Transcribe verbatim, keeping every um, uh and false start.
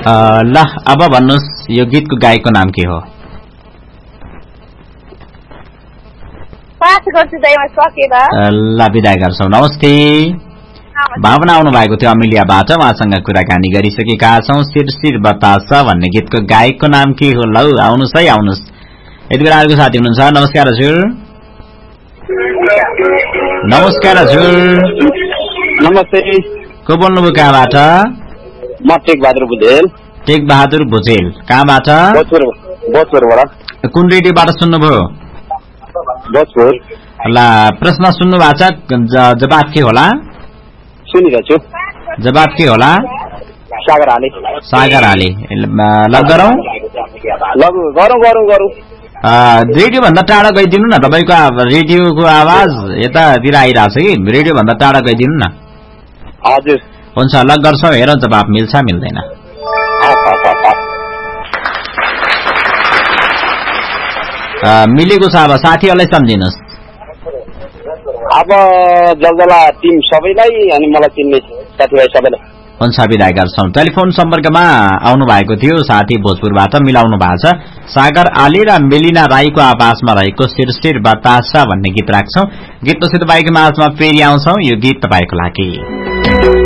ल अब भन्नुहोस् यो गीतको गायकको नाम के हो? ल बिदाय गर्छौं। नमस्ते। भावना आउनु भएको थियो अमिलियाबाट, उहाँसँग कुराकानी गरिसकेका छौं। शिर शिर बतासा भन्ने गीतको गायकको नाम के हो? लौ आउनुहोस् है, आउनुहोस्। यति बेला अर्को साथी हुनुहुन्छ। नमस्कार हजुर। नमस्कार हजुर। नमस्ते। को बोल्नुभयो कहाँबाट? म टेक बहादुर भुजेल। टेक बहादुर भुजेल कहाँबाट? भोजपुरबाट। कुन रेडियोबाट सुन्नुभयो? भोजपुर। ल प्रश्न सुन्नु भएको छ, जवाब के होला? सुनिरहेछु। जवाब के होला? सागर आली। सागर आली। लग गरौँ गरौँ गरौँ गरौँ। रेडियो भन्दा टाढा गइदिनु न, तपाईँको रेडियोको आवाज यतातिर आइरहेको छ कि, रेडियो भन्दा टाढा गइदिनु न। हजुर हुन्छ, लग गर्छौँ, हेर जवाब मिल्छ मिल्दैन। मिलेको छ। अब साथीहरूलाई सम्झिनुहोस्। अब जलजला टिम सबैलाई अनि मलाई चिन्ने साथीभाइ सबैलाई हुन्छ, बिदाय गर्छौं। टेलिफोन सम्पर्कमा आउनु भएको थियो साथी भोजपुरबाट, मिलाउनु भएको छ। सागर आली र मेलिना राईको आवाजमा रहेको शिर शिर बतासा भन्ने गीत राख्छौं। गीत पछि तपाईको माझमा फेरि आउँछौं। यो गीत तपाईको लागि।